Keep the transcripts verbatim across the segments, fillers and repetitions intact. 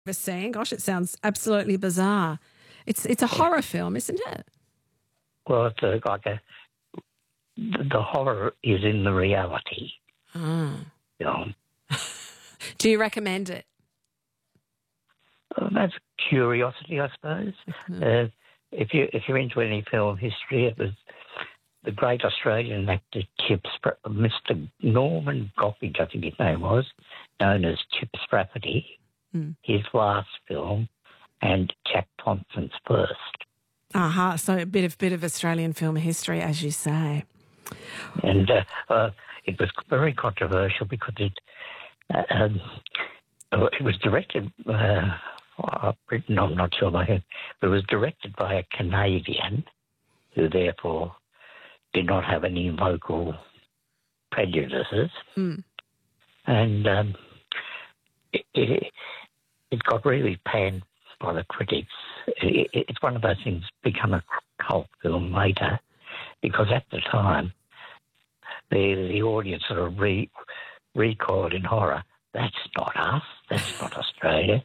ever seen. Gosh, it sounds absolutely bizarre. It's it's a horror film, isn't it? Well, it's a, like a the the horror is in the reality. Oh. Film. Do you recommend it? Well, that's curiosity, I suppose. Mm-hmm. Uh, if you if you're into any film history, it was the great Australian actor Chip Spra- Mister Norman Goffridge, I think his name was, known as Chip Sprafferty. Mm. His last film, and Jack Thompson's first. Aha, uh-huh. So a bit of bit of Australian film history, as you say. And uh, uh, it was very controversial because it uh, um, it was directed. Uh, Uh, Britain, I'm not sure by whom, but it was directed by a Canadian who therefore did not have any local prejudices. Mm. And um, it, it, it got really panned by the critics. It, it, it's one of those things become a cult film later because at the time the, the audience sort of re, recoiled in horror. That's not us. That's not Australia.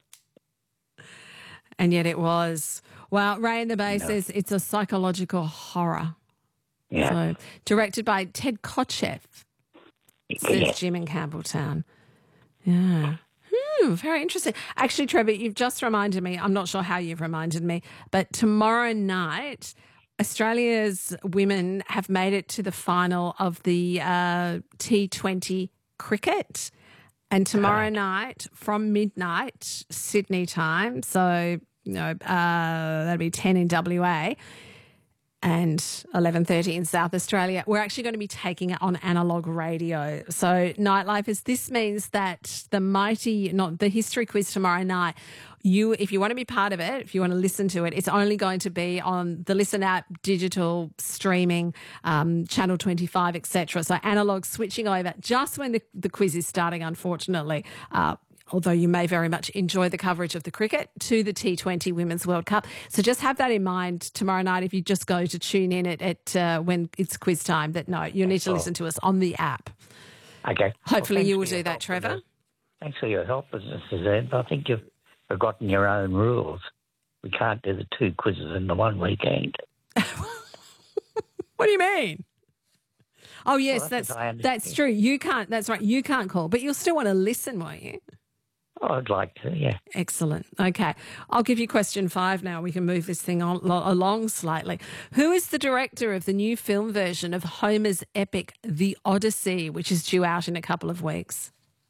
And yet it was. Well, Ray in the Bay No. says it's a psychological horror. Yeah. So directed by Ted Kotcheff, says Yeah. Jim in Campbelltown. Yeah. Hmm, very interesting. Actually, Trevor, you've just reminded me, I'm not sure how you've reminded me, but tomorrow night, Australia's women have made it to the final of the uh, T twenty cricket. And tomorrow Right. night from midnight, Sydney time, so, you know, uh, that'll be ten in W A and eleven thirty in South Australia, we're actually going to be taking it on analogue radio. So Nightlife is, this means that the mighty, not the history quiz tomorrow night, you, if you want to be part of it, if you want to listen to it, it's only going to be on the Listen app, digital streaming, um, Channel twenty-five, et cetera. So analogue switching over just when the, the quiz is starting, unfortunately, uh, although you may very much enjoy the coverage of the cricket, to the T twenty Women's World Cup. So just have that in mind tomorrow night if you just go to tune in at, at uh, when it's quiz time, that no, you need to listen to us on the app. Okay. Hopefully Well, you will thanks for do your that, help, Trevor. Suzanne. Thanks for your help, Suzanne. I think you've forgotten your own rules. We can't do the two quizzes in the one weekend. What do you mean? Oh, yes, Well, that's that's what I that's understand. true. You can't, that's right, you can't call, but you'll still want to listen, won't you? Oh, I'd like to, yeah. Excellent. Okay. I'll give you question five now. We can move this thing on, lo- along slightly. Who is the director of the new film version of Homer's epic The Odyssey, which is due out in a couple of weeks?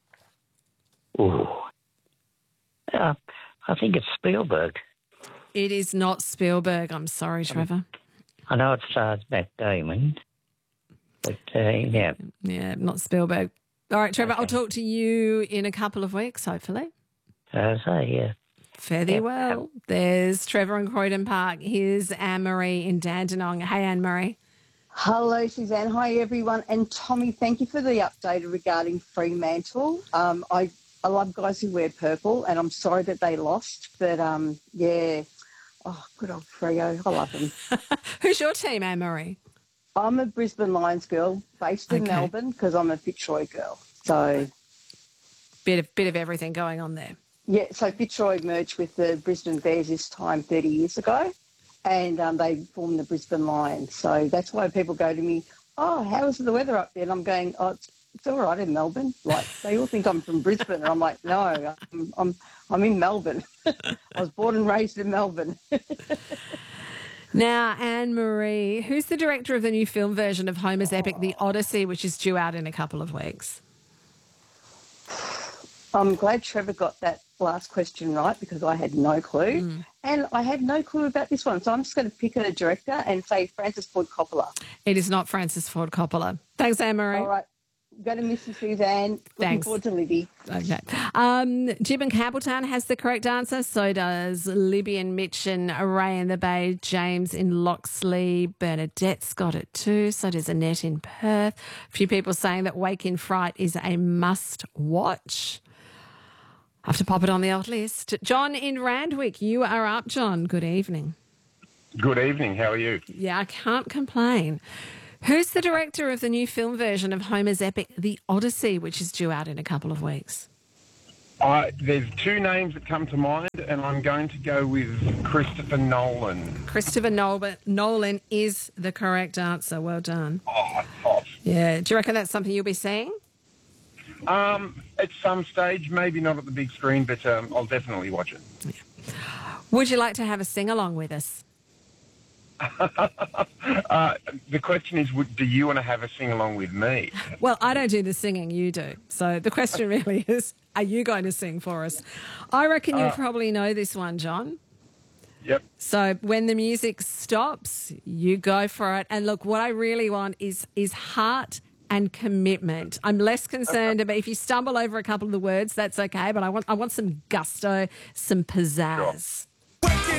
Ooh. Uh, I think it's Spielberg. It is not Spielberg. I'm sorry, Trevor. I know it stars Matt Damon, but uh, yeah. Yeah, not Spielberg. All right, Trevor, I'll Okay. talk to you in a couple of weeks, hopefully. Uh, so, yeah. Fare thee Yeah. well. There's Trevor in Croydon Park. Here's Anne-Marie in Dandenong. Hey, Anne-Marie. Hello, Suzanne. Hi, everyone. And Tommy, thank you for the update regarding Fremantle. Um, I, I love guys who wear purple, and I'm sorry that they lost. But, um, yeah, oh, good old Freo. I love them. Who's your team, Anne-Marie? I'm a Brisbane Lions girl based in Okay. Melbourne because I'm a Fitzroy girl. So, Bit of bit of everything going on there. yeah, so Fitzroy merged with the Brisbane Bears this time thirty years ago, and um, they formed the Brisbane Lions. So that's why people go to me, oh, how is the weather up there? And I'm going, oh, it's, it's all right in Melbourne. Like, they all think I'm from Brisbane. And I'm like, no, I'm, I'm, I'm in Melbourne. I was born and raised in Melbourne. Now, Anne-Marie, who's the director of the new film version of Homer's epic The Odyssey, which is due out in a couple of weeks? I'm glad Trevor got that last question right because I had no clue. Mm. And I had no clue about this one. So I'm just going to pick a director and say Francis Ford Coppola. It is not Francis Ford Coppola. Thanks, Anne-Marie. All right. Going to miss you, Suzanne. Looking Thanks. forward to Libby. Okay. Um, Jim and Campbelltown has the correct answer. So does Libby and Mitch and Ray in the Bay. James in Loxley. Bernadette's got it too. So does Annette in Perth. A few people saying that Wake in Fright is a must watch. I have to pop it on the old list. John in Randwick, you are up, John. Good evening. Good evening. How are you? Yeah, I can't complain. Who's the director of the new film version of Homer's epic The Odyssey, which is due out in a couple of weeks? I, there's two names that come to mind, and I'm going to go with Christopher Nolan. Christopher Nolan, Nolan is the correct answer. Well done. Oh, hot. Yeah. Do you reckon that's something you'll be seeing? Um, at some stage, maybe not at the big screen, but um, I'll definitely watch it. Would you like to have a sing-along with us? uh, the question is, would, do you want to have a sing-along with me? Well, I don't do the singing, you do. So the question really is, are you going to sing for us? I reckon you Uh, probably know this one, John. Yep. So when the music stops, you go for it. And look, what I really want is is heart and commitment. I'm less concerned about if you stumble over a couple of the words, that's okay, but I want I want some gusto, some pizzazz. Sure.